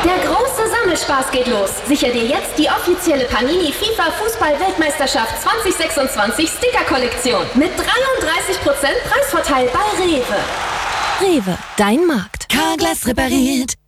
Der große Sammelspaz geht los. Sicher dir jetzt die offizielle Panini FIFA Fußball-Weltmeisterschaft 2026 Sticker-Kollektion mit 33% Preisvorteil bei Rewe. Rewe, dein Markt. Carglass repariert.